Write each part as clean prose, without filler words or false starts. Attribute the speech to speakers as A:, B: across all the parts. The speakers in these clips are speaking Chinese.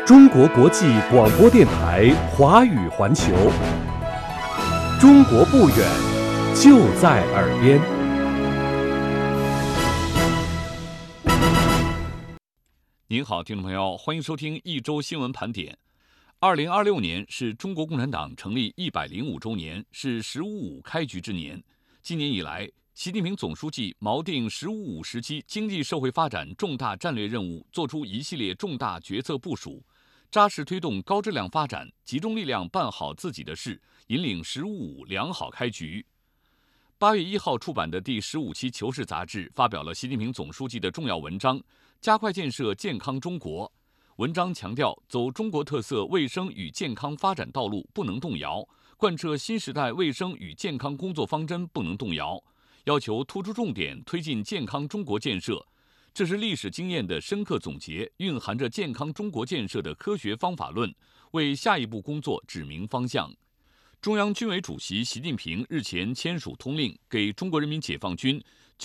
A: 中国国际广播电台华语环球，中国不远，就在耳边。
B: 您好，听众朋友，欢迎收听一周新闻盘点。2026年是中国共产党成立105周年，是“十五五”开局之年。今年以来，习近平总书记锚定“十五五”时期经济社会发展重大战略任务，作出一系列重大决策部署，扎实推动高质量发展，集中力量办好自己的事，引领“十五五”良好开局。8月1号出版的第15期《求是》杂志发表了习近平总书记的重要文章，加快建设健康中国。文章强调，走中国特色卫生与健康发展道路不能动摇，贯彻新时代卫生与健康工作方针不能动摇，要求突出重点推进健康中国建设。这是历史经验的深刻总结，蕴含着健康中国建设的科学方法论，为下一步工作指明方向。中央军委主席习近平日前签署通令，给中国人民解放军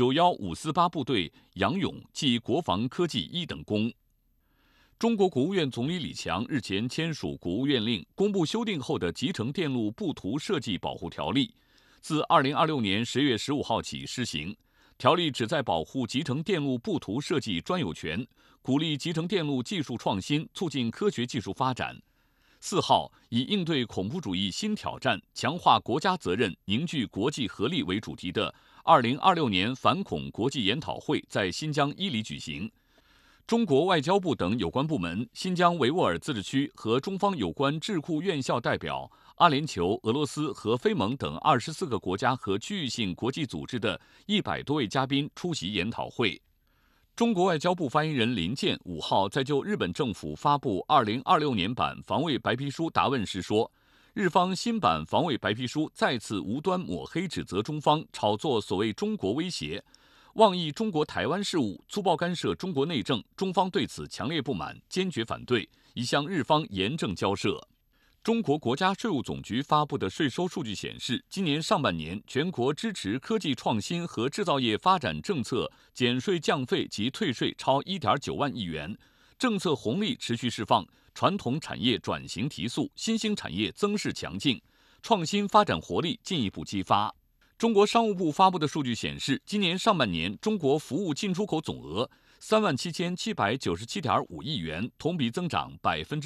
B: 91548部队杨勇记国防科技1等功。中国国务院总理李强日前签署国务院令，公布修订后的《集成电路布图设计保护条例》，自2026年10月15号起施行。条例旨在保护集成电路布图设计专有权，鼓励集成电路技术创新，促进科学技术发展。4号，以应对恐怖主义新挑战，强化国家责任，凝聚国际合力为主题的2026年反恐国际研讨会在新疆伊犁举行。中国外交部等有关部门、新疆维吾尔自治区和中方有关智库院校代表、阿联酋、俄罗斯和非盟等24个国家和区域性国际组织的100多位嘉宾出席研讨会。中国外交部发言人林健5号在就日本政府发布2026年版防卫白皮书答问时说，日方新版防卫白皮书再次无端抹黑指责中方炒作所谓中国威胁，妄议中国台湾事务，粗暴干涉中国内政，中方对此强烈不满，坚决反对，已向日方严正交涉。中国国家税务总局发布的税收数据显示，今年上半年全国支持科技创新和制造业发展政策减税降费及退税超1.9万亿元，政策红利持续释放，传统产业转型提速，新兴产业增势强劲，创新发展活力进一步激发。中国商务部发布的数据显示，今年上半年中国服务进出口总额37797.5亿元，同比增长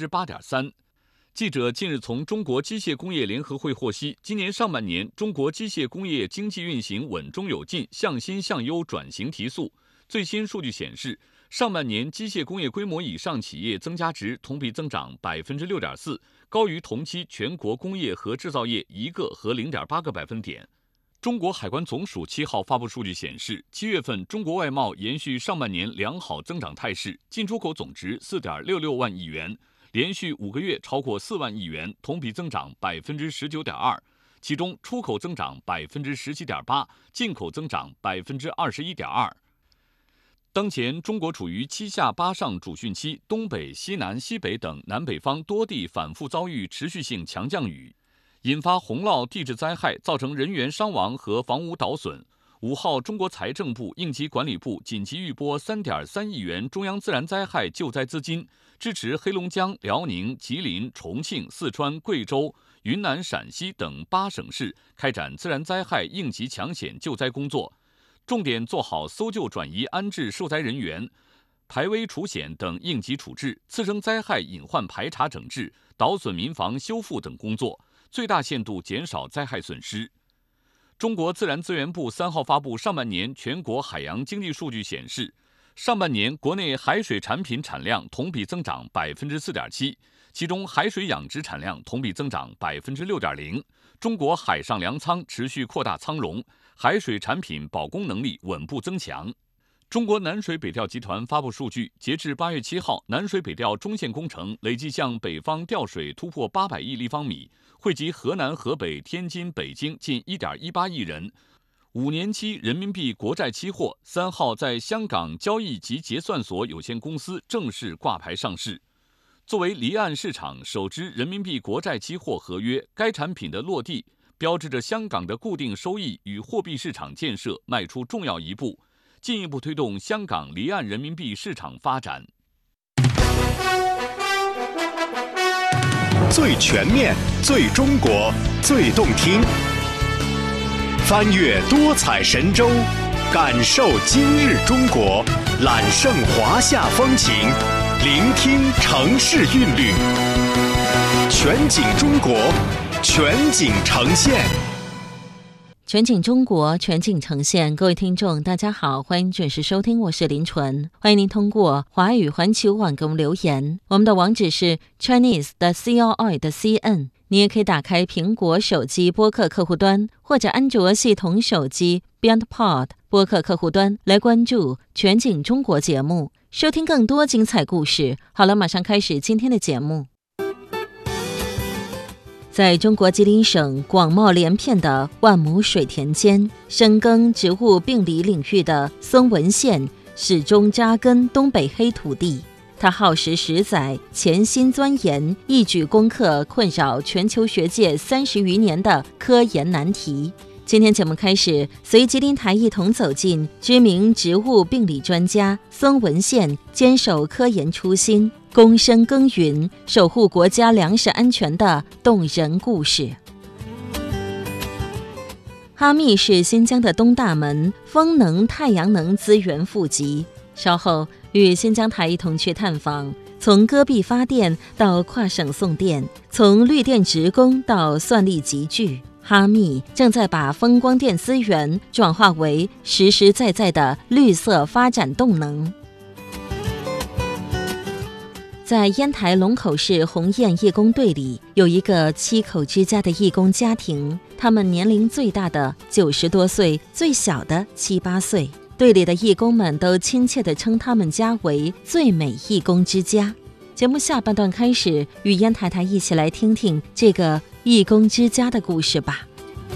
B: 8.3%。记者近日从中国机械工业联合会获悉，今年上半年中国机械工业经济运行稳中有进，向新向优转型提速。最新数据显示，上半年机械工业规模以上企业增加值同比增长6.4%，高于同期全国工业和制造业1个和0.8个百分点。中国海关总署7号发布数据显示，7月份中国外贸延续上半年良好增长态势，进出口总值4.66万亿元，连续5个月超过4万亿元，同比增长19.2%，其中出口增长17.8%，进口增长21.2%。当前中国处于7下8上主汛期，东北、西南、西北等南北方多地反复遭遇持续性强降雨，引发洪涝地质灾害，造成人员伤亡和房屋倒损。5号，中国财政部、应急管理部紧急预拨3.3亿元中央自然灾害救灾资金，支持黑龙江、辽宁、吉林、重庆、四川、贵州、云南、陕西等8省市开展自然灾害应急抢险救灾工作，重点做好搜救转移安置受灾人员、排危除险等应急处置、次生灾害隐患排查整治、倒损民房修复等工作，最大限度减少灾害损失。中国自然资源部3号发布上半年全国海洋经济数据显示，上半年国内海水产品产量同比增长4.7%，其中海水养殖产量同比增长6.0%。中国海上粮仓持续扩大仓容，海水产品保供能力稳步增强。中国南水北调集团发布数据，截至8月7号，南水北调中线工程累计向北方调水突破800亿立方米，惠及河南、河北、天津、北京近1.18亿人。5年期人民币国债期货3号在香港交易及结算所有限公司正式挂牌上市。作为离岸市场首支人民币国债期货合约，该产品的落地标志着香港的固定收益与货币市场建设迈出重要一步，进一步推动香港离岸人民币市场发展。
C: 最全面、最中国、最动听。翻越多彩神州，感受今日中国，揽胜华夏风情，聆听城市韵律。全景中国，全景呈现。
D: 全景中国，全景呈现。各位听众大家好，欢迎准时收听，我是林纯。欢迎您通过华语环球网给我们留言，我们的网址是 chinese.com.cn。 你也可以打开苹果手机播客客户端或者安卓系统手机 BeyondPod 播客客户端来关注全景中国节目，收听更多精彩故事。好了，马上开始今天的节目。在中国吉林省广袤连片的万亩水田间，深耕植物病理领域的孙文宪始终扎根东北黑土地。他耗时10载，潜心钻研，一举攻克困扰全球学界30余年的科研难题。今天节目开始，随吉林台一同走进知名植物病理专家孙文宪坚守科研初心，躬身耕耘，守护国家粮食安全的动人故事。哈密是新疆的东大门，风能、太阳能资源富集。稍后与新疆台一同去探访，从戈壁发电到跨省送电，从绿电职工到算力集聚，哈密正在把风光电资源转化为实实在在的绿色发展动能。在烟台龙口市鸿雁义工队里，有一个7口之家的义工家庭，他们年龄最大的90多岁，最小的7、8岁。队里的义工们都亲切地称他们家为最美义工之家。节目下半段开始，与烟台台一起来听听这个义工之家的故事吧。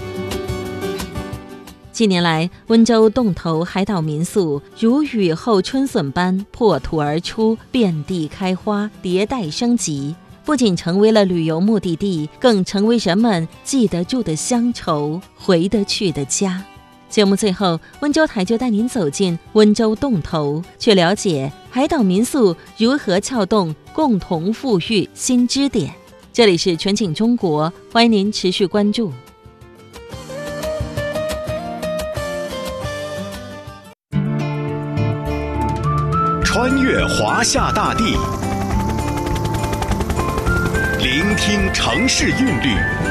D: 近年来，温州洞头海岛民宿如雨后春笋般破土而出，遍地开花，迭代升级，不仅成为了旅游目的地，更成为人们记得住的乡愁，回得去的家。节目最后，温州台就带您走进温州洞头，去了解海岛民宿如何撬动共同富裕新支点。这里是全景中国，欢迎您持续关注。
C: 穿越华夏大地，聆听城市韵律，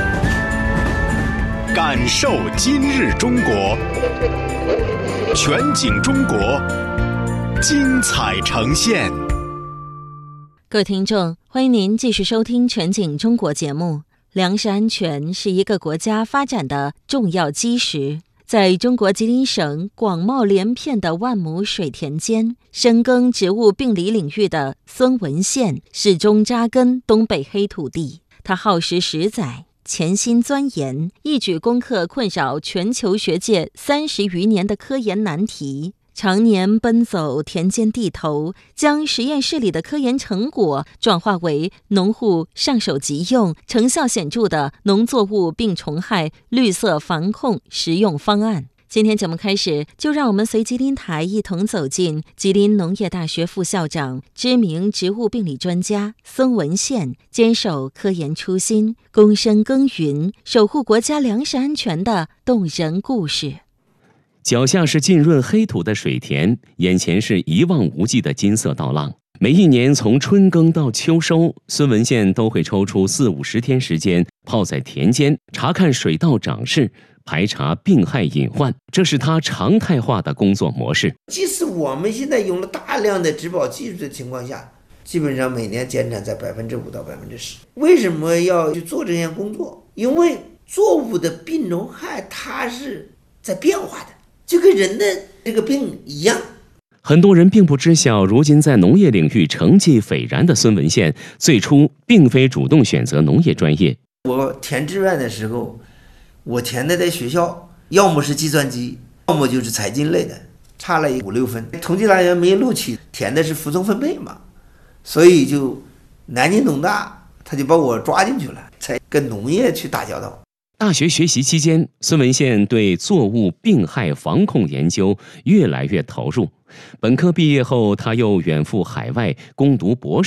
C: 感受今日中国，全景中国，精彩呈现。
D: 各位听众，欢迎您继续收听全景中国节目。粮食安全是一个国家发展的重要基石。在中国吉林省广袤连片的万亩水田间，深耕植物病理领域的孙文宪始终扎根东北黑土地。他耗时10载，潜心钻研，一举攻克困扰全球学界30余年的科研难题。常年奔走田间地头，将实验室里的科研成果转化为农户上手即用、成效显著的农作物病虫害绿色防控实用方案。今天节目开始，就让我们随吉林台一同走进吉林农业大学副校长、知名植物病理专家孙文宪坚守科研初心，躬身耕耘，守护国家粮食安全的动人故事。
E: 脚下是浸润黑土的水田，眼前是一望无际的金色稻浪。每一年从春耕到秋收，孙文宪都会抽出40-50天时间，泡在田间，查看水稻长势，排查病害隐患，这是他常态化的工作模式。
F: 即使我们现在用了大量的植保技术的情况下，基本上每年减产在5%到10%。为什么要去做这项工作？因为作物的病虫害它是在变化的，就跟人的这个病一样。
E: 很多人并不知晓，如今在农业领域成绩斐然的孙文宪，最初并非主动选择农业专业。
F: 我填志愿的时候，我填的在学校，要么是计算机，要么就是财经类的，差了5-6分。统计大学没录取，填的是服从分配嘛，所以就南京农大他就把我抓进去了，才跟农业去打交道。
E: 大学学习期间，孙文宪对作物病害防控研究越来越投入。本科毕业后，他又远赴海外攻读博士，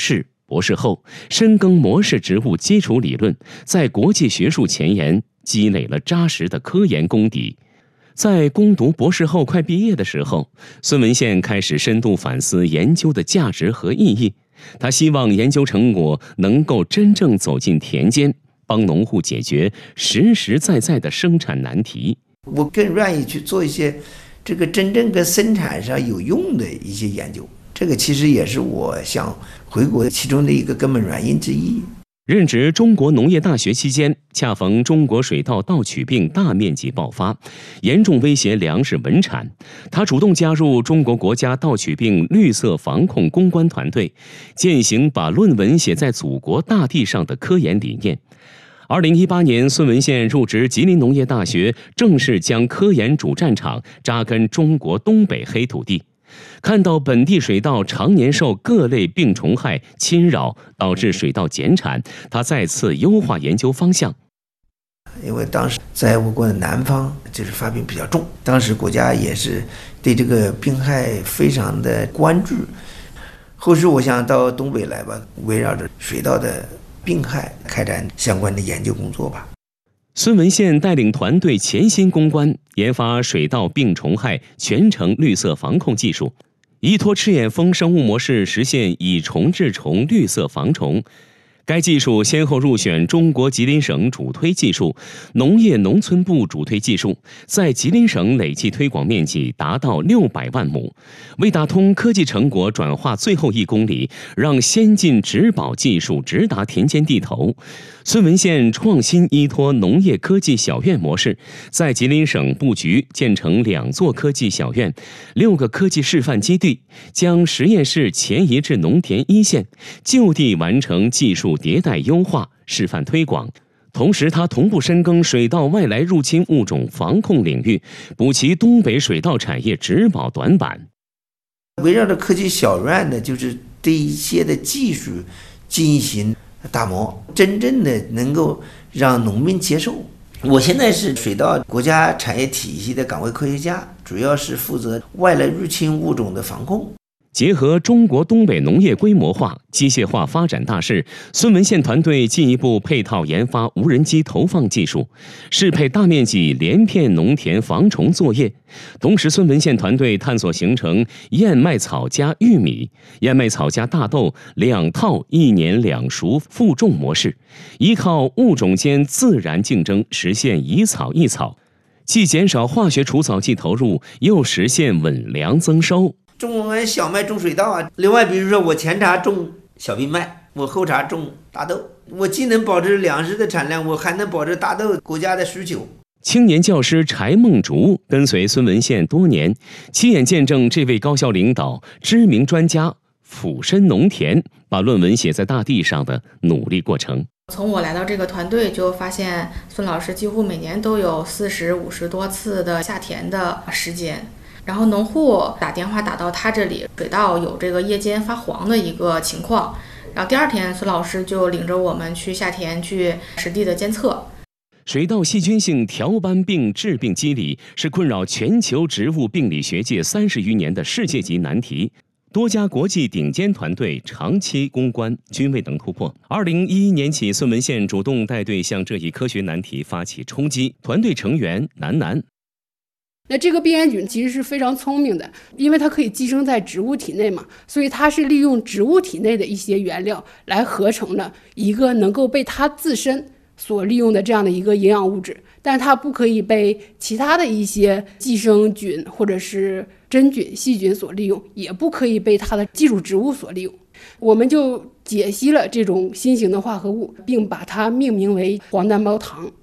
E: 博士后，深耕模式植物基础理论，在国际学术前沿积累了扎实的科研功底。在攻读博士后快毕业的时候，孙文宪开始深度反思研究的价值和意义。他希望研究成果能够真正走进田间，帮农户解决实实在在的生产难题。
F: 我更愿意去做一些这个真正跟生产上有用的一些研究，这个其实也是我想回国其中的一个根本原因之一。
E: 任职中国农业大学期间，恰逢中国水稻盗取病大面积爆发，严重威胁粮食稳产。他主动加入中国国家盗取病绿色防控攻关团队，践行把论文写在祖国大地上的科研理念。2018年，孙文宪入职吉林农业大学，正式将科研主战场扎根中国东北黑土地。看到本地水稻常年受各类病虫害侵扰，导致水稻减产，他再次优化研究方向。
F: 因为当时在我国的南方就是发病比较重，当时国家也是对这个病害非常的关注。后续我想到东北来吧，围绕着水稻的病害开展相关的研究工作吧。
E: 孙文宪带领团队潜心攻关，研发水稻病虫害全程绿色防控技术，依托赤眼蜂生物模式实现以虫治虫绿色防虫。该技术先后入选中国吉林省主推技术、农业农村部主推技术，在吉林省累计推广面积达到600万亩。为打通科技成果转化最后1公里，让先进植保技术直达田间地头，孙文宪创新依托农业科技小院模式，在吉林省布局建成2座科技小院、6个科技示范基地，将实验室前移至农田一线，就地完成技术迭代优化、示范推广。同时，他同步深耕水稻外来入侵物种防控领域，补齐东北水稻产业植保短板。
F: 围绕着科技小院呢，就是对一些的技术进行打磨，真正的能够让农民接受。我现在是水稻国家产业体系的岗位科学家，主要是负责外来入侵物种的防控。
E: 结合中国东北农业规模化、机械化发展大势，孙文宪团队进一步配套研发无人机投放技术，适配大面积连片农田防虫作业。同时，孙文宪团队探索形成燕麦草加玉米、燕麦草加大豆2套1年2熟复种模式，依靠物种间自然竞争，实现一草一草，既减少化学除草剂投入，又实现稳粮增收。
F: 种完小麦种水稻啊，另外比如说我前茬种小冰麦，我后茬种大豆，我既能保证粮食的产量，我还能保证大豆国家的需求。
E: 青年教师柴梦竹跟随孙文宪多年，亲眼见证这位高校领导、知名专家俯身农田，把论文写在大地上的努力过程。
G: 从我来到这个团队，就发现孙老师几乎每年都有40、50多次的下田的时间。然后农户打电话打到他这里，水稻有这个叶尖发黄的一个情况，然后第2天孙老师就领着我们去下田去实地的监测。
E: 水稻细菌性条斑病致病机理是困扰全球植物病理学界30余年的世界级难题，多家国际顶尖团队长期攻关均未能突破。2011年起，孙文宪主动带队向这一科学难题发起冲击，团队成员南。
H: 那这个病原菌其实是非常聪明的，因为它可以寄生在植物体内嘛，所以它是利用植物体内的一些原料来合成了一个能够被它自身所利用的这样的一个营养物质，但是它不可以被其他的一些寄生菌或者是真菌、细菌所利用，也不可以被它的寄主植物所利用。我们就解析了这种新型的化合物，并把它命名为黄单胞糖。